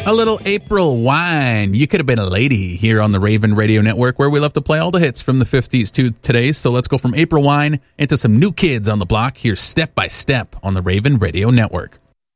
A little April Wine. You could have been a lady here on the Raven Radio Network, where we love to play all the hits from the 50s to today. So let's go from April Wine into some new kids on the block. Here's Step by Step on the Raven Radio Network.